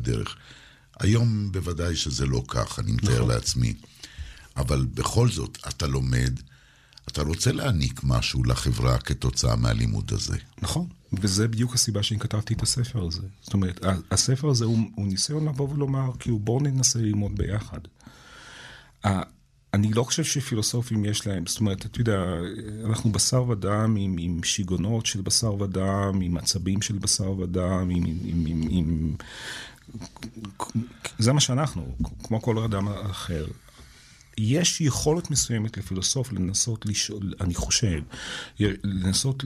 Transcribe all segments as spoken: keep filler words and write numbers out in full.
הדרך. היום בוודאי שזה לא כך, אני מתאר נכון. לעצמי. אבל בכל זאת, אתה לומד, אתה רוצה להעניק משהו לחברה כתוצאה מהלימוד הזה. נכון, וזה בדיוק הסיבה שאני כתבתי את הספר הזה. זאת אומרת, הספר הזה הוא, הוא ניסיון לבוא ולומר, כאילו בואו ננסה ללמוד ביחד. אני לא חושב שפילוסופים יש להם, זאת אומרת, אתה יודע, אנחנו בשר ודם עם, עם שיגונות של בשר ודם, עם עצבים של בשר ודם, עם, עם, עם, עם... זה מה שאנחנו, כמו כל אדם אחר. יש יכולת מסוימת לפילוסוף לנסות לשאול, אני חושב, לנסות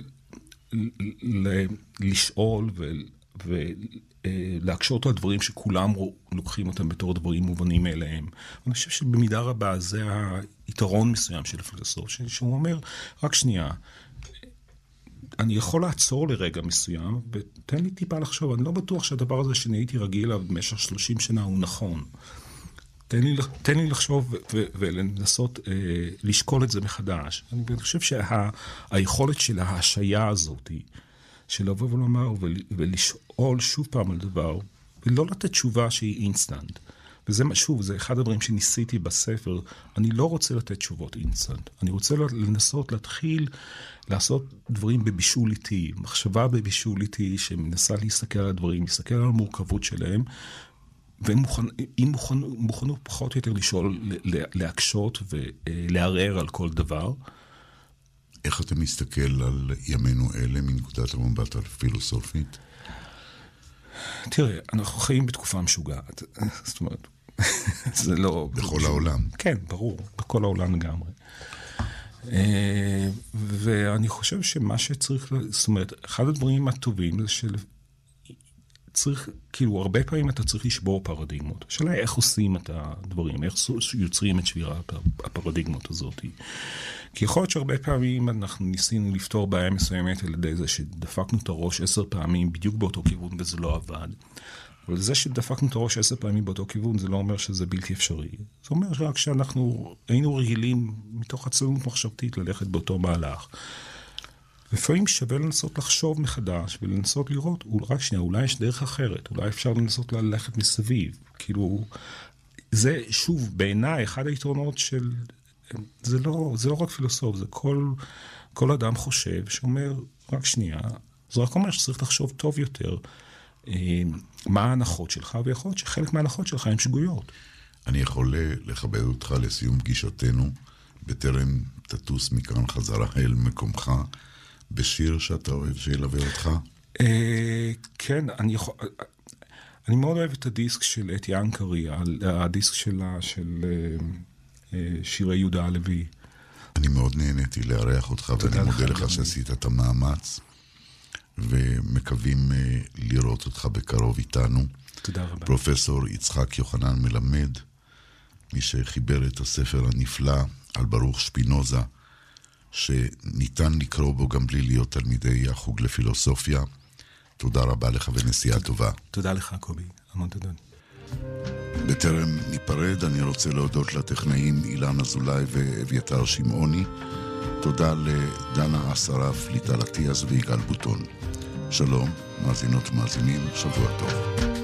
לשאול ולהקשות על דברים שכולם לוקחים אותם בתור דברים מובנים מאליהם. אני חושב שבמידה רבה זה היתרון מסוים של הפילוסוף, שהוא אומר, רק שנייה, אני יכול לעצור לרגע מסוים, ותן לי טיפה לחשוב, אני לא בטוח שהדבר הזה שאני הייתי רגיל עליו במשך שלושים שנה הוא נכון. תן לי, תן לי לחשוב ו- ו- ולנסות אה, לשקול את זה מחדש. אני חושב שהיכולת של ההשעיה הזאת, של לבוא ולומר ול- ולשאול שוב פעם על דבר, ולא לתת תשובה שהיא אינסטנט. וזה שוב, זה אחד הדברים שניסיתי בספר. אני לא רוצה לתת תשובות אינסטנט. אני רוצה לנסות להתחיל לעשות דברים בבישול איטי, מחשבה בבישול איטי, שמנסה להסתכל על הדברים, להסתכל על המורכבות שלהם, והם מוכנו פחות או יותר לשאול, להקשות ולערער על כל דבר. איך אתה מסתכל על ימינו אלה מנקודת המבט הפילוסופית? תראה, אנחנו חיים בתקופה משוגעת. זאת אומרת, זה לא... בכל העולם. כן, ברור, בכל העולם לגמרי. ואני חושב שמה שצריך, זאת אומרת, אחד הדברים הטובים זה של... צריך, כאילו, הרבה פעמים אתה צריך לשבור פרדיגמות. השאלה היא איך עושים את הדברים, איך יוצרים את שבירת הפרדיגמות הזאת. כי יכול להיות שהרבה פעמים אנחנו ניסינו לפתור בעיה מסוימת על ידי זה שדפקנו את הראש עשר פעמים בדיוק באותו כיוון וזה לא עבד. אבל זה שדפקנו את הראש עשר פעמים באותו כיוון זה לא אומר שזה בלתי אפשרי. זה אומר רק שאנחנו היינו רגילים מתוך עצלות מחשבתית ללכת באותו מהלך. לפעמים שווה לנסות לחשוב מחדש ולנסות לראות, רק שנייה, אולי יש דרך אחרת, אולי אפשר לנסות ללכת מסביב. כאילו, זה שוב, בעיניי, אחד היתרונות של, זה לא, זה לא רק פילוסוף, זה כל, כל אדם חושב שאומר, רק שנייה, זה רק אומר שצריך לחשוב טוב יותר, מה ההנחות שלך, ויכול להיות שחלק מההנחות שלך הן שגויות. אני יכול לכבד אותך לסיום פגישתנו, בטרם תטוס מכאן חזרה אל מקומך, בשיר שאתה אוהב שילווה אותך? כן, אני יכול... אני מאוד אוהב את הדיסק של אתי אנקרי, הדיסק שלה, של שירי יהודה הלוי. אני מאוד נהניתי לארח אותך, ואני מודה לך שעשית את המאמץ, ומקווים לראות אותך בקרוב איתנו. תודה רבה. פרופסור יצחק יוחנן מלמד, מי שחיבר את הספר הנפלא על ברוך שפינוזה, שניתן לקרוא בו גם בלי להיות תלמידי החוג לפילוסופיה. תודה רבה לך ונסיעה טובה. תודה לך, קובי. המון תודה. בטרם ניפרד, אני רוצה להודות לטכנאים אילן אזולאי ואביתר שמעוני. תודה לדנה אסרף, ליטל אטיאס ויגאל בוטון. שלום, מאזינות ומאזינים, שבוע טוב.